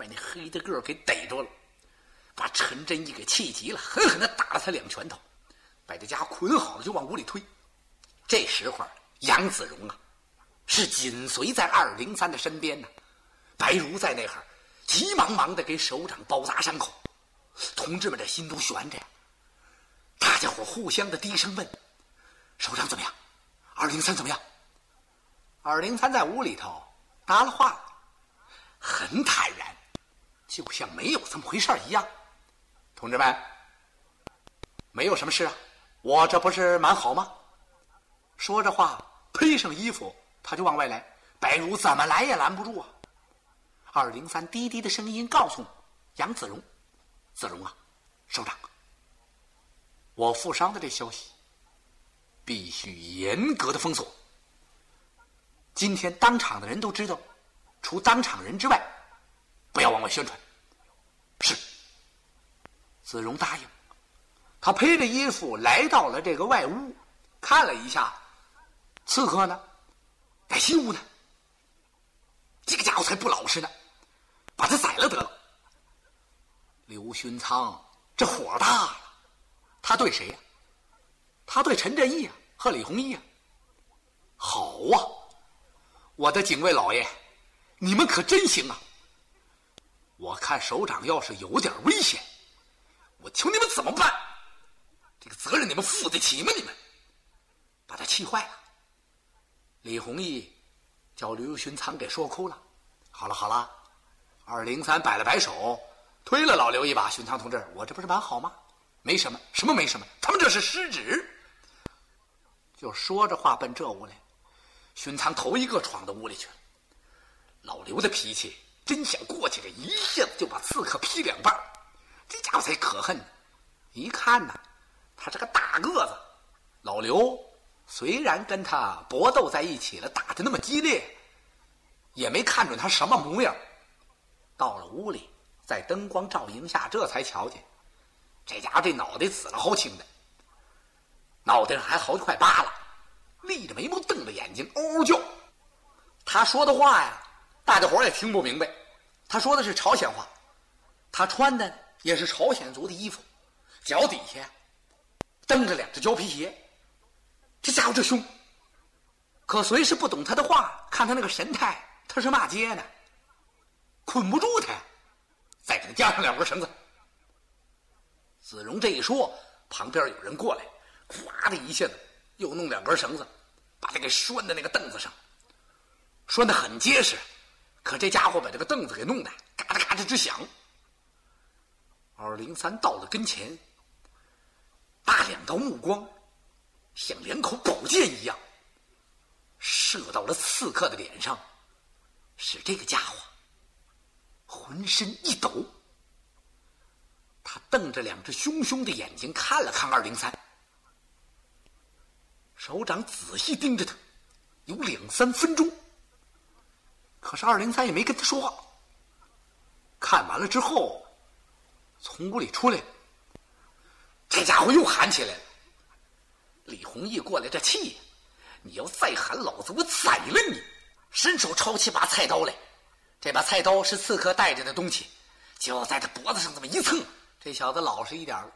把那黑的个给逮着了，把陈真义给气急了，狠狠地打了他2拳头，把这家伙捆好了就往屋里推。这时候杨子荣啊是紧随在203的身边呢，白如在那会儿急忙忙的给首长包扎伤口。同志们这心都悬着呀，大家伙互相的低声问：首长怎么样？203怎么样？203在屋里头答了话了，很坦然，就像没有这么回事一样。同志们，没有什么事啊，我这不是蛮好吗？说着话，披上衣服他就往外来，白如怎么拦也拦不住啊。203低低的声音告诉杨子荣：子荣啊，首长，我负伤的这消息必须严格的封锁，今天当场的人都知道，除当场人之外不要往外宣传。是。子荣答应，他披着衣服来到了这个外屋，看了一下，刺客呢在西屋呢，这个家伙才不老实呢，把他宰了得了。刘勋仓这火大了，他对谁呀？他对陈振义啊和李弘毅啊。好啊，我的警卫老爷，你们可真行啊！我看首长要是有点危险，我求你们怎么办？这个责任你们负得起吗？你们把他气坏了。李弘毅叫刘勋仓给说哭了。好了好了，203摆了摆手，推了老刘一把：勋仓同志，我这不是蛮好吗？没什么，什么没什么，他们这是失职。就说着话奔这屋来，勋仓头一个闯到屋里去了。老刘的脾气真想过去，这一下子就把刺客劈2半。这家伙才可恨呢，一看呢，他是个大个子。老刘虽然跟他搏斗在一起了，打得那么激烈，也没看准他什么模样。到了屋里，在灯光照映下，这才瞧见这家伙这脑袋紫了好青的，脑袋上还好几块疤了，立着眉毛，瞪着眼睛，嗷嗷叫。他说的话呀，大家伙也听不明白，他说的是朝鲜话，他穿的也是朝鲜族的衣服，脚底下蹬着2只胶皮鞋。这家伙这凶，可随时不懂他的话，看他那个神态，他是骂街呢，捆不住他，再给他加上2根绳子。子荣这一说，旁边有人过来，咵的一下子又弄2根绳子，把他给拴在那个凳子上，拴得很结实，可这家伙把这个凳子给弄得嘎吱嘎吱直响。203到了跟前，大2道目光像2口宝剑一样射到了刺客的脸上，使这个家伙浑身一抖。他瞪着2只凶凶的眼睛看了看203，首长仔细盯着他有2、3分钟，可是203也没跟他说话。看完了之后，从屋里出来，这家伙又喊起来了。李弘毅过来这气，你要再喊，老子我宰了你！伸手抄起把菜刀来，这把菜刀是刺客带着的东西，就在他脖子上这么一蹭，这小子老实一点了。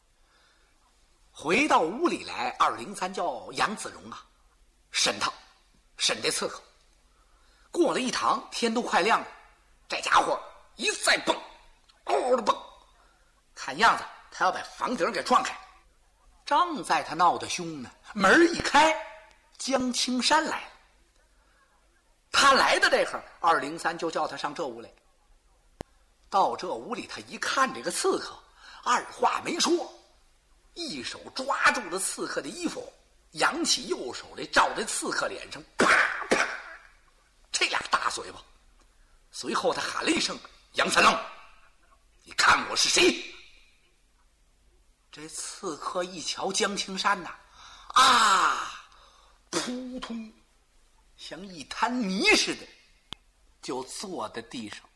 回到屋里来，203叫杨子荣啊审他，审这刺客。过了一堂，天都快亮了，这家伙一再蹦，嗷嗷的蹦，看样子他要把房顶给撞开。正在他闹得凶呢，门一开，江青山来了。他来的这会儿，203就叫他上这屋来。到这屋里，他一看这个刺客，二话没说，一手抓住了刺客的衣服，扬起右手来，照在刺客脸上啪啪这俩大嘴巴。随后他喊了一声：杨三郎，你看我是谁？这刺客一瞧江青山呐，扑通，像一滩泥似的，就坐在地上。